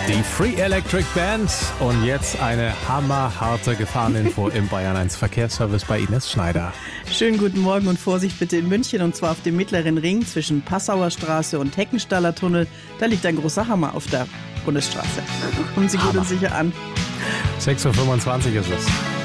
Die Free Electric Band und jetzt eine hammerharte Gefahreninfo im Bayern 1 Verkehrsservice bei Ines Schneider. Schönen guten Morgen und Vorsicht bitte in München, und zwar auf dem Mittleren Ring zwischen Passauer Straße und Heckenstaller Tunnel. Da liegt ein großer Hammer auf der Bundesstraße. Kommen Sie gut und sicher an. 6:25 Uhr ist es.